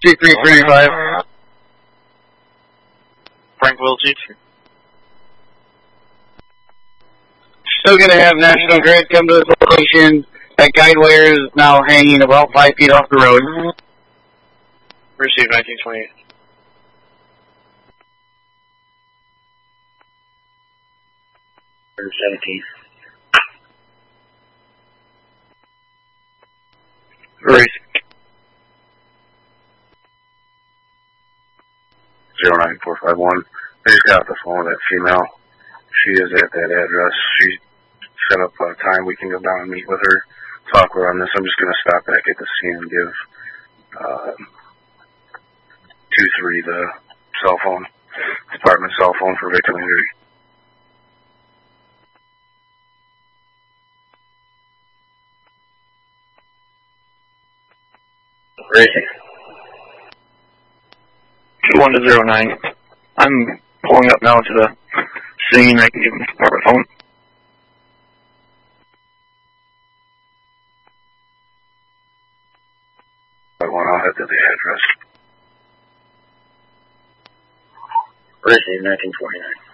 2335. Frank Will Teacher. Still going to have National Grid come to this location. That guide wire is now hanging about 5 feet off the road. Receive 1928. Number 17. Race. 09451. I just got off the phone with that female. She is at that address. She set up a time we can go down and meet with her, talk with her on this. I'm just going to stop back at the scene and give 2-3 the cell phone, department cell phone for victim injury. Racing. 21 to 09. I'm pulling up now to the scene. I can give them the department phone. I'll head to the address. Racing 1929.